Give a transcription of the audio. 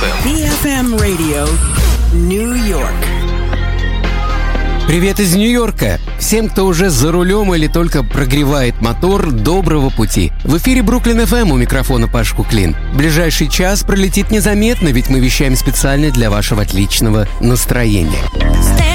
BFM Radio, New York. Привет из Нью-Йорка! Всем, кто уже за рулем или только прогревает мотор, доброго пути! В эфире Бруклин FM, у микрофона Паш Куклин. Ближайший час пролетит незаметно, ведь мы вещаем специально для вашего отличного настроения.